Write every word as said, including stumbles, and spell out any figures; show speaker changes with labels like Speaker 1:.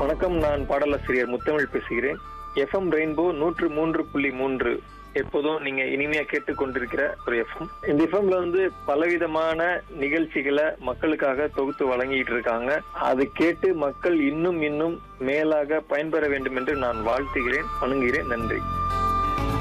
Speaker 1: வணக்கம், நான் பாடலாசிரியர் முத்தமிழ் பேசுகிறேன். எஃப்எம் ரெயின்போ நூற்று மூன்று புள்ளி மூன்று எப்போதும் நீங்க இனிமையா கேட்டுக் கொண்டிருக்கிற ஒரு எஃப்எம். இந்த எஃப்எம்ல வந்து பலவிதமான நிகழ்ச்சிகளை மக்களுக்காக தொகுத்து வழங்கிட்டு இருக்காங்க. அதை கேட்டு மக்கள் இன்னும் இன்னும் மேலாக பயன்பெற வேண்டும் என்று நான் வாழ்த்துகிறேன், வணங்குகிறேன். நன்றி.